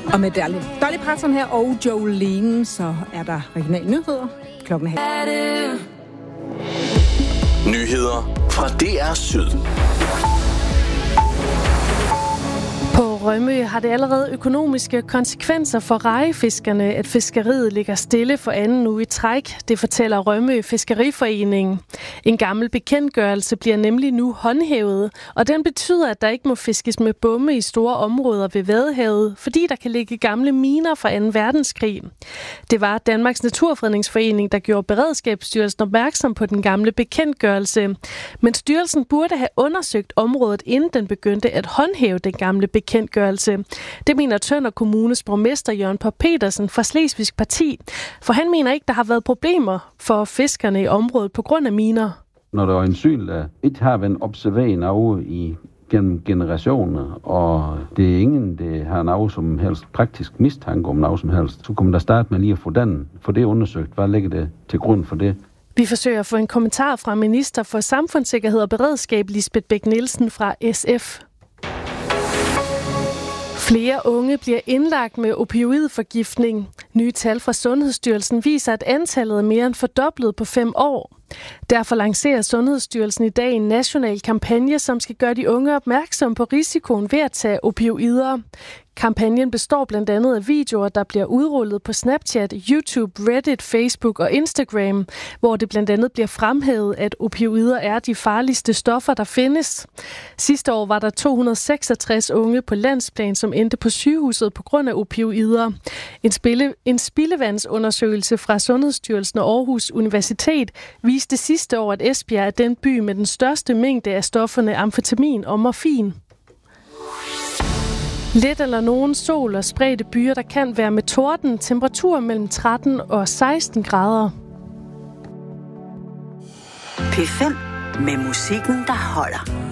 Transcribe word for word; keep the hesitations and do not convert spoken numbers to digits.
Og med Dolly, Dolly Parton her og Jolene, så er der regionale nyheder. Klokken er halv. Nyheder fra D R Syd. På Rømø har det allerede økonomiske konsekvenser for rejefiskerne, at fiskeriet ligger stille for anden uge i træk. Det fortæller Rømø Fiskeriforening. En gammel bekendtgørelse bliver nemlig nu håndhævet, og den betyder, at der ikke må fiskes med bomme i store områder ved Vadehavet, fordi der kan ligge gamle miner fra anden verdenskrig. Det var Danmarks Naturfredningsforening, der gjorde Beredskabsstyrelsen opmærksom på den gamle bekendtgørelse. Men styrelsen burde have undersøgt området, inden den begyndte at håndhæve den gamle bekendtgørelse. Det mener Tønder Kommunes borgmester Jørgen Pop Petersen fra Slesvigsk Parti, for han mener ikke, der har været problemer for fiskerne i området på grund af miner. Når der er en syl, der ikke har været observeret noget i gennem generationer, og det er ingen, der har noget som helst praktisk mistanke om noget som helst, så kommer der starte med lige at få den, for det undersøgt. Hvad ligger det til grund for det? Vi forsøger at få en kommentar fra minister for samfundssikkerhed og beredskab, Lisbeth Bech-Nielsen fra S F. Flere unge bliver indlagt med opioidforgiftning. Nye tal fra Sundhedsstyrelsen viser, at antallet er mere end fordoblet på fem år. Derfor lancerer Sundhedsstyrelsen i dag en national kampagne, som skal gøre de unge opmærksom på risikoen ved at tage opioider. Kampagnen består blandt andet af videoer, der bliver udrullet på Snapchat, YouTube, Reddit, Facebook og Instagram, hvor det blandt andet bliver fremhævet, at opioider er de farligste stoffer, der findes. Sidste år var der to hundrede seksogtres unge på landsplan, som endte på sygehuset på grund af opioider. En, spille, en spildevandsundersøgelse fra Sundhedsstyrelsen og Aarhus Universitet viste sidste år, at Esbjerg er den by med den største mængde af stofferne amfetamin og morfin. Lidt eller nogen sol og spredte byer, der kan være med torden. Temperatur mellem tretten og seksten grader. P fem med musikken, der holder.